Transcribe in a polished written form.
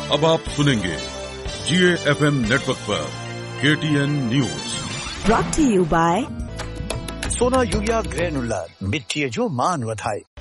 अब आप सुनेंगे GAFM नेटवर्क पर KTN news. Brought to you by सोना यूरिया ग्रेनुलर मिट्टी जो मान वधाई।